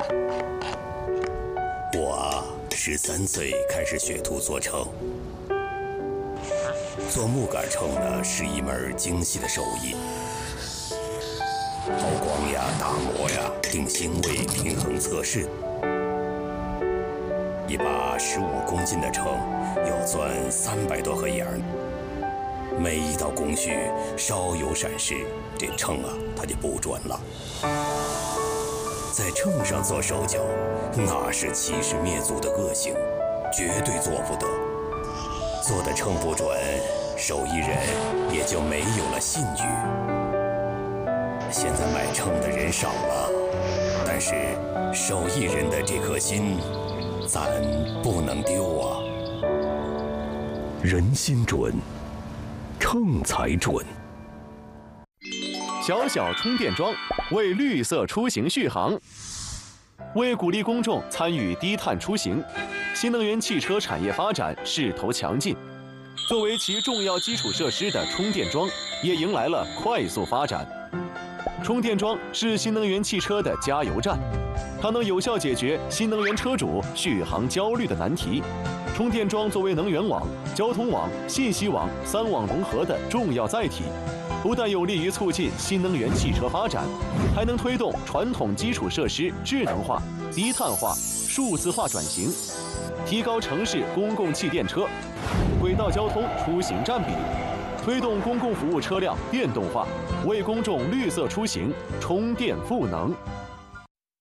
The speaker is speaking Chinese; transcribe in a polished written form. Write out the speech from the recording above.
我13岁开始学徒做秤，做木杆秤呢是一门精细的手艺，抛光呀、打磨呀、定星位、平衡测试。一把15公斤的秤要钻300多个眼儿，每一道工序稍有闪失，这秤啊它就不准了。在秤上做手脚，那是欺师灭祖的恶行，绝对做不得。做的秤不准，手艺人也就没有了信誉。现在买秤的人少了，但是手艺人的这颗心，咱不能丢啊！人心准，秤才准。 小小充电桩为绿色出行续航。为鼓励公众参与低碳出行，新能源汽车产业发展势头强劲。作为其重要基础设施的充电桩，也迎来了快速发展。充电桩是新能源汽车的加油站，它能有效解决新能源车主续航焦虑的难题。充电桩作为能源网、交通网、信息网3网融合的重要载体，不但有利于促进新能源汽车发展，还能推动传统基础设施智能化、低碳化、数字化转型，提高城市公共汽电车、轨道交通出行占比，推动公共服务车辆电动化，为公众绿色出行充电赋能。